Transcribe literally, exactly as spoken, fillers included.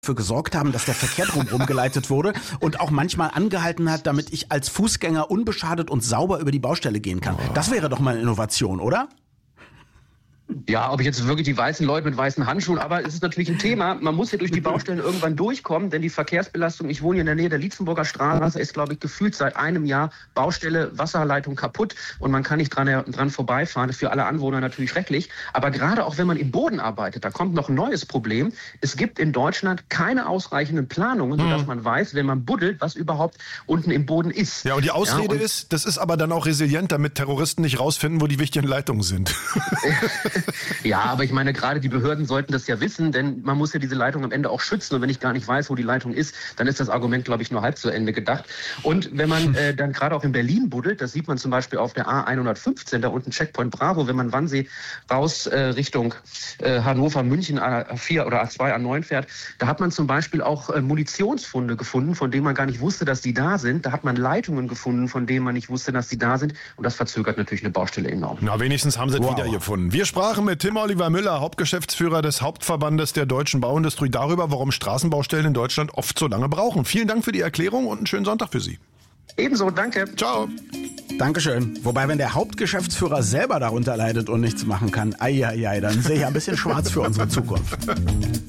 dafür gesorgt haben, dass der Verkehr drumherum geleitet wurde und auch manchmal angehalten hat, damit ich als Fußgänger unbeschadet und sauber über die Baustelle gehen kann. Das wäre doch mal eine Innovation, oder? Ja, ob ich jetzt wirklich die weißen Leute mit weißen Handschuhen, aber es ist natürlich ein Thema. Man muss ja durch die Baustellen irgendwann durchkommen, denn die Verkehrsbelastung, ich wohne hier in der Nähe der Lietzenburger Straße, ist, glaube ich, gefühlt seit einem Jahr Baustelle, Wasserleitung kaputt und man kann nicht dran, dran vorbeifahren. Das ist für alle Anwohner natürlich schrecklich. Aber gerade auch wenn man im Boden arbeitet, da kommt noch ein neues Problem. Es gibt in Deutschland keine ausreichenden Planungen, sodass man weiß, wenn man buddelt, was überhaupt unten im Boden ist. Ja, und die Ausrede ja, und ist, das ist aber dann auch resilient, damit Terroristen nicht rausfinden, wo die wichtigen Leitungen sind. Ja, aber ich meine, gerade die Behörden sollten das ja wissen, denn man muss ja diese Leitung am Ende auch schützen. Und wenn ich gar nicht weiß, wo die Leitung ist, dann ist das Argument, glaube ich, nur halb zu Ende gedacht. Und wenn man äh, dann gerade auch in Berlin buddelt, das sieht man zum Beispiel auf der A hundertfünfzehn, da unten Checkpoint Bravo, wenn man Wannsee raus äh, Richtung äh, Hannover, München, A vier oder A zwei, A neun fährt, da hat man zum Beispiel auch äh, Munitionsfunde gefunden, von denen man gar nicht wusste, dass die da sind. Da hat man Leitungen gefunden, von denen man nicht wusste, dass die da sind. Und das verzögert natürlich eine Baustelle enorm. Na, wenigstens haben sie es Wow. wieder gefunden. Wir sprachen mit Tim Oliver Müller, Hauptgeschäftsführer des Hauptverbandes der deutschen Bauindustrie, darüber, warum Straßenbaustellen in Deutschland oft so lange brauchen. Vielen Dank für die Erklärung und einen schönen Sonntag für Sie. Ebenso, danke. Ciao. Dankeschön. Wobei, wenn der Hauptgeschäftsführer selber darunter leidet und nichts machen kann, ei, ei, ei, dann sehe ich ein bisschen schwarz für unsere Zukunft.